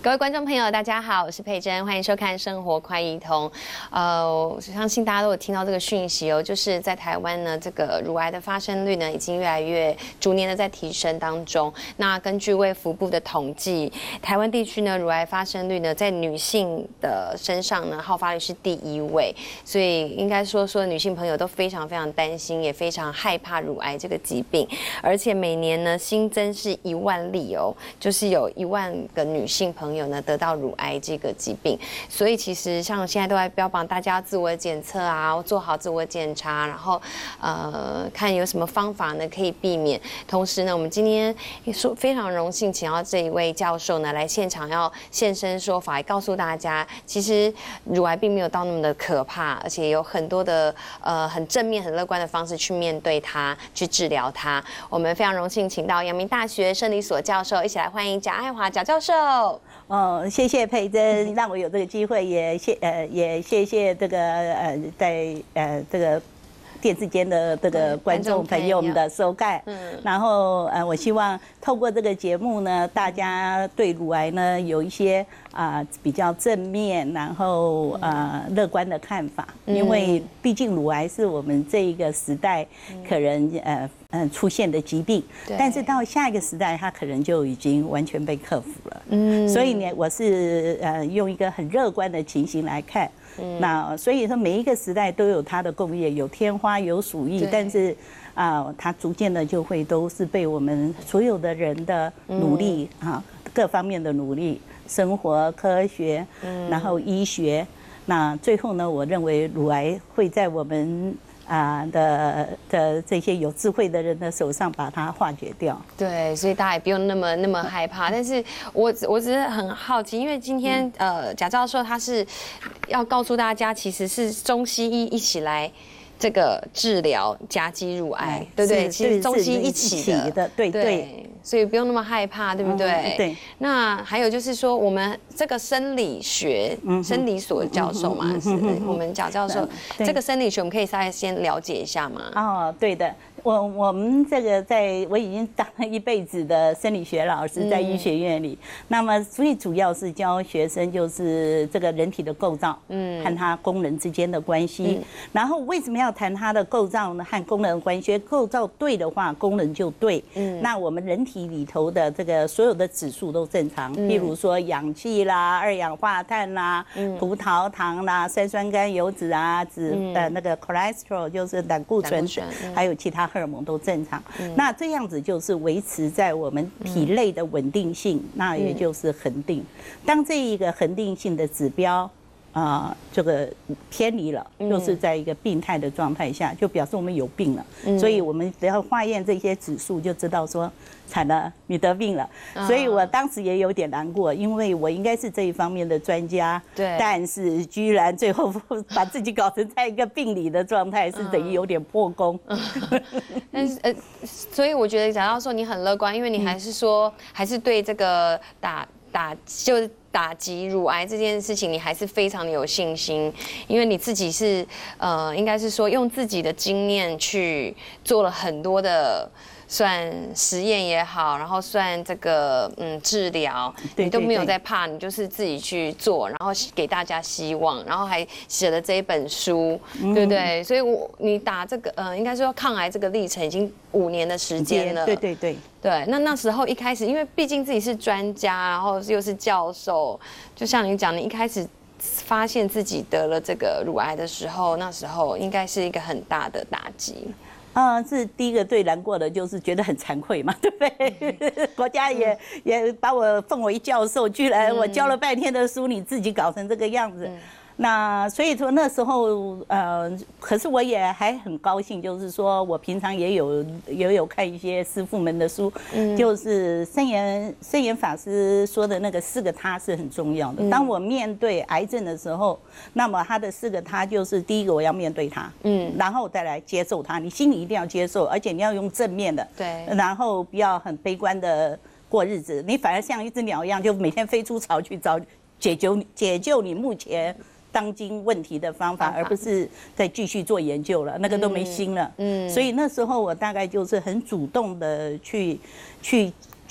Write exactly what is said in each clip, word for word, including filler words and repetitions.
各位观众朋友，大家好，我是佩珍，欢迎收看《生活快一通》。呃，我相信大家都有听到这个讯息哦，就是在台湾呢，这个乳癌的发生率呢，已经越来越逐年的在提升当中。那根据卫福部的统计，台湾地区呢，乳癌发生率呢，在女性的身上呢，好发率是第一位，所以应该说，所有女性朋友都非常非常担心，也非常害怕乳癌这个疾病，而且每年呢，新增是一万例哦，就是有一万个女性朋友。有呢得到乳癌这个疾病，所以其实像现在都在标榜大家自我检测啊，做好自我检查，然后呃看有什么方法呢可以避免。同时呢，我们今天也说非常荣幸请到这一位教授呢来现场要现身说法，告诉大家其实乳癌并没有到那么的可怕，而且有很多的呃很正面、很乐观的方式去面对它，去治疗它。我们非常荣幸请到阳明大学生理所教授，一起来欢迎贾爱华贾教授。 哦，谢谢佩珍，让我有这个机会，也谢呃也谢谢这个呃在呃这个电视间的这个观众朋友们的收看。嗯，然后呃我希望透过这个节目呢，大家对乳癌呢有一些啊、呃、比较正面，然后呃乐观的看法，因为毕竟乳癌是我们这一个时代可能呃。嗯，出现的疾病，但是到下一个时代，它可能就已经完全被克服了。嗯，所以呢，我是呃用一个很乐观的情形来看。嗯，那所以说每一个时代都有它的共业，有天花，有鼠疫，但是啊、呃，它逐渐的就会都是被我们所有的人的努力啊，各方面的努力，生活科学，然后医学，那最后呢，我认为乳癌会在我们。啊的的这些有智慧的人的手上把它化解掉。 对，所以大家也不用那么那么害怕。但是我我只是很好奇，因为今天呃贾教授他是要告诉大家，其实是中西医一起来这个治疗甲基乳癌，对不对？其实中西一起的， 对对。 所以不用那么害怕，对不对？嗯、 对。 那还有就是说，我们这个生理学、嗯、生理所教授嘛，嗯、是我们贾教授。这个生理学，我们可以稍微先了解一下吗？ 哦，对的。我我们这个在我已经当了一辈子的生理学老师，在医学院里，嗯、那么最主要是教学生就是这个人体的构造，嗯，和它功能之间的关系。嗯、然后为什么要谈它的构造呢？和功能关系，构造对的话，功能就对。嗯，那我们人体里头的这个所有的指数都正常，嗯、譬如说氧气啦、二氧化碳啦、嗯、葡萄糖啦、三酸甘油脂啊、脂、嗯、呃那个 cholesterol 就是胆固醇，嗯、还有其他。荷尔蒙都正常，嗯、那这样子就是维持在我们体内的稳定性，嗯、那也就是恒定。当这一个恒定性的指标啊、呃，这个偏离了，嗯、就是在一个病态的状态下，就表示我们有病了。嗯、所以我们只要化验这些指数，就知道说惨了，你得病了。嗯、所以我当时也有点难过，因为我应该是这一方面的专家，对，但是居然最后把自己搞成在一个病理的状态，是等于有点破功。嗯但是呃，所以我觉得贾教授你很乐观，因为你还是说，嗯、还是对这个打打就是打击乳癌这件事情，你还是非常的有信心，因为你自己是呃，应该是说用自己的经验去做了很多的。算实验也好，然后算这个嗯治疗，你都没有在怕，你就是自己去做，然后给大家希望，然后还写了这一本书，嗯、对不对？所以我你打这个呃，应该说抗癌这个历程已经五年的时间了， 对对对对。那那时候一开始，因为毕竟自己是专家，然后又是教授，就像你讲，你一开始发现自己得了这个乳癌的时候，那时候应该是一个很大的打击。 啊、呃，是第一个最难过的，就是觉得很惭愧嘛，对不对？国家也、嗯、也把我奉为教授，居然我教了半天的书，你自己搞成这个样子。嗯那所以说那时候呃，可是我也还很高兴，就是说我平常也有也有看一些师父们的书，嗯、就是圣严圣严法师说的那个四个他是很重要的。嗯、当我面对癌症的时候，那么他的四个他就是第一个我要面对它，嗯，然后再来接受它，你心里一定要接受，而且你要用正面的，对，然后不要很悲观的过日子，你反而像一只鸟一样，就每天飞出巢去找解救解救你目前当今问题的方法，而不是再继续做研究了，那个都没心了。嗯，所以那时候我大概就是很主动的去去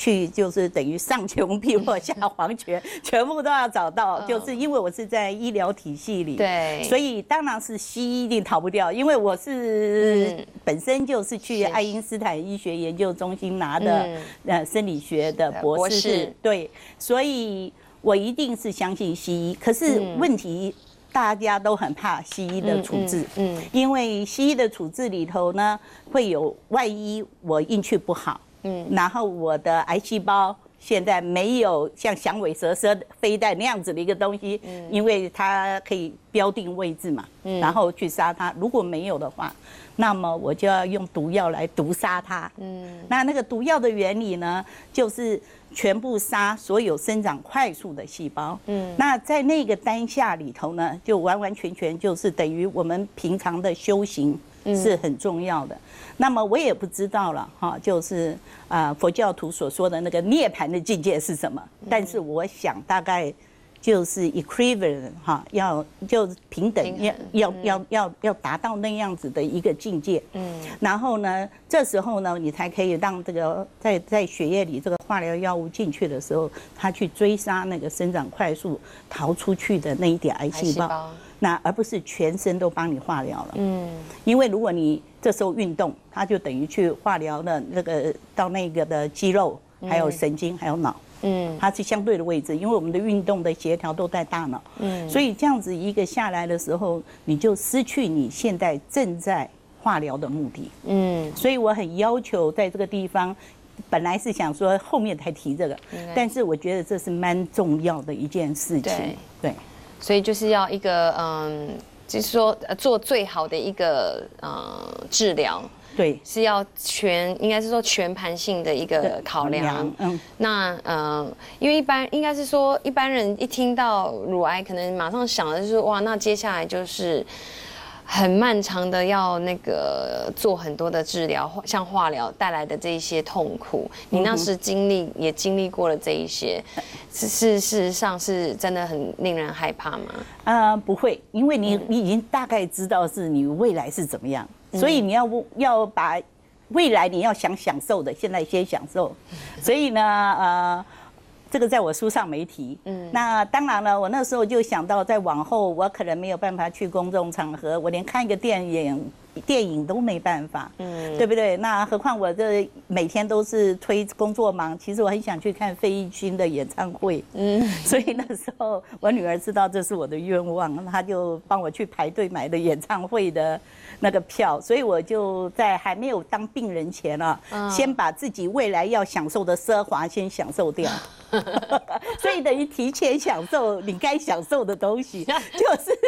去就是等于上穷碧落下黄泉，全部都要找到。就是因为我是在医疗体系里， 对， 所以当然是西医一定逃不掉，因为我是本身就是去爱因斯坦医学研究中心拿的呃生理学的博士，对，所以我一定是相信西医。可是问题，大家都很怕西医的处置，嗯，因为西医的处置里头呢，会有万一我运气不好。嗯，然后我的癌细胞现在没有像响尾蛇蛇飞弹那样子的一个东西，嗯，因为它可以标定位置嘛，嗯，然后去杀它。如果没有的话，那么我就要用毒药来毒杀它。嗯，那那个毒药的原理呢，就是全部杀所有生长快速的细胞。嗯，那在那个当下里头呢，就完完全全就是等于我们平常的修行是很重要的。那么我也不知道了哈，就是啊佛教徒所说的那个涅槃的境界是什么？但是我想大概就是 equivalent 哈，要就平等，要要要要要达到那样子的一个境界。嗯，然后呢，这时候呢，你才可以让这个在在血液里这个化疗药物进去的时候，它去追杀那个生长快速逃出去的那一点癌细胞。那而不是全身都帮你化疗了，嗯，因为如果你这时候运动，它就等于去化疗的那个到那个的肌肉，还有神经，还有脑，嗯，它是相对的位置，因为我们的运动的协调都在大脑，嗯，所以这样子一个下来的时候，你就失去你现在正在化疗的目的，嗯，所以我很要求在这个地方。本来是想说后面才提这个，但是我觉得这是蛮重要的一件事情，对。 所以就是要一个嗯，就是说做最好的一个呃治疗， 对， 是要全应该是说全盘性的一个考量。嗯，那呃，因为一般应该是说一般人一听到乳癌，可能马上想的就是哇，那接下来就是很漫长的要那个做很多的治疗，像化疗带来的这一些痛苦，你那时经历也经历过了这一些，是事实上是真的很令人害怕吗？ 呃，不会，因为你你已经大概知道是你未来是怎么样，所以你要要把未来你要想享受的，现在先享受。所以呢，呃。这个在我书上没提，嗯，那当然了，我那时候就想到，在往后我可能没有办法去公众场合，我连看一个电影电影都没办法，嗯，对不对？那何况我这每天都是推工作忙，其实我很想去看费玉清的演唱会，嗯，所以那时候我女儿知道这是我的愿望，她就帮我去排队买的演唱会的那个票，所以我就在还没有当病人前啊，嗯，先把自己未来要享受的奢华先享受掉。所以等于提前享受你该享受的东西，就是